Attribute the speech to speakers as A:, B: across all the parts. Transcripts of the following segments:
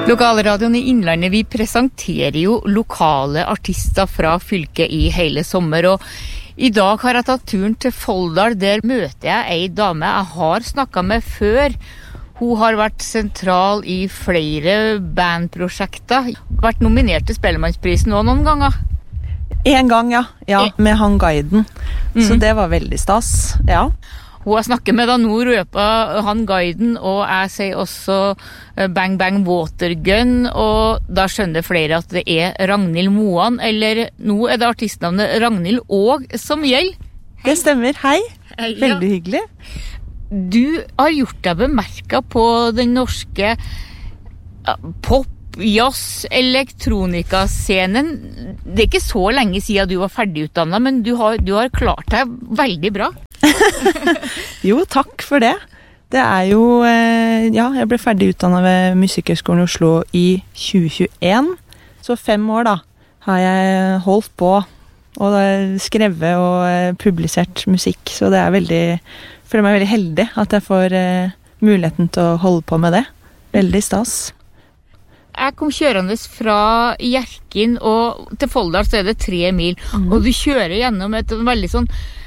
A: Lokalradioen I Innlandet, vi presenterer jo lokale artister fra fylket I hele sommer, og I dag har jeg tatt turen til Folldal. Der møter jeg en dame jeg har snakket med før. Hun har vært sentral I flere bandprosjekter, vært nominert til Spellemannsprisen også noen ganger.
B: En gang, ja, med han guiden, så det var veldig stas, ja.
A: Hun har snakket med da nå røpet han guiden, og jeg sier også Bang Bang Watergun, og da skjønner flere at det Ragnhild Moan, eller nå det artistnavnet Ragnhild Aag som gjelder.
B: Det stemmer, hei. Veldig hyggelig.
A: Du har gjort deg bemerket på den norske pop, jazz, elektronikascenen. Det ikke så lenge siden du var ferdigutdannet, men du har klart deg veldig bra.
B: Jo, takk for det. Det jo, jeg ble ferdig utdannet ved Musikkhøgskolen I Oslo I 2021. Så 5 år da, har jeg holdt på og skrevet og publisert musikk. Så det føler meg veldig heldig at jeg får muligheten til å holde på med det. Veldig stas.
A: Jeg kom kjørende fra Hjerkinn, og til Folldal så det 3 mil, og du kjører gjennom et veldig sånn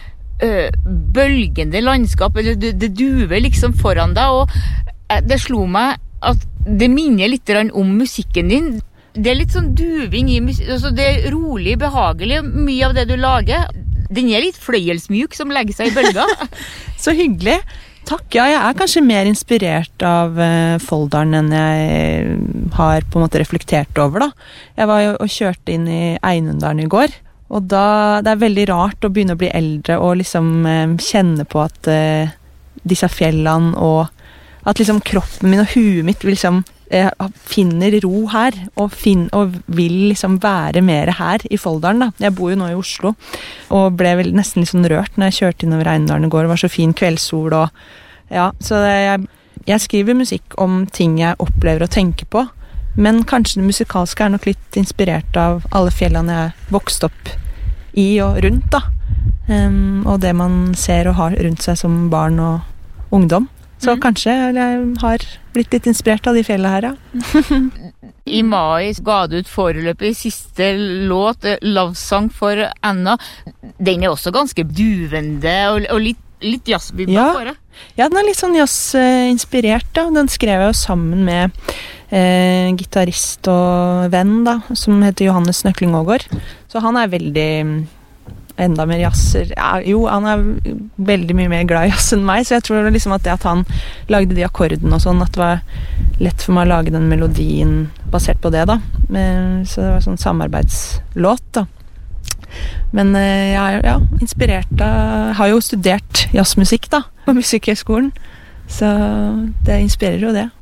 A: bølgende landskap, eller det duver liksom foran deg, og det slo meg at det minner litt om musikken din. Det litt sånn duving I musikk, altså det rolig, behagelig, mye av det du lager. Den litt fløyelsmjuk som legger seg I bølga.
B: Så hyggelig. Takk, ja, jeg kanskje mer inspirert av Folldalen enn jeg har på en måte reflektert over da. Jeg var jo og kjørte inn I Einundalen I går, og da det veldig rart å begynne å bli eldre og liksom kjenne på at disse fjellene og at liksom kroppen min og huet mitt liksom finner ro her og vil liksom være mer her I Folldalen da. Jeg bor jo nå I Oslo og ble vel nesten litt sånn rørt når jeg kjørte innover Einundalen I går. Det var så fin kveldssol og ja, så jeg skriver musikk om ting jeg opplever og tenker på, men kanskje det musikalske nok litt inspirert av alle fjellene jeg vokste opp I og rundt da. Og det man ser og har rundt seg som barn og ungdom. Så kanskje jeg har blitt litt inspirert av de fjellene her, ja.
A: I mai ga du ut foreløpig siste låt, Love Song for Anna. Den også ganske duvende og litt jazzbibba for det.
B: Ja, den litt sånn jazz-inspirert, da. Den skrev jeg jo sammen med gitarist og venn, da, som heter Johannes Nøkling Aagaard. Så han veldig enda mer jazzer. Ja, jo, han veldig mye mer glad I jazz enn meg, så jeg tror liksom at det at han lagde de akkordene og sånn, at det var lett for meg å lage den melodien basert på det da. Så det var sånn samarbeidslåt da. Men jeg inspirert har jo studert jazzmusikk da, på Musikkhøgskolen, så det inspirerer jo det.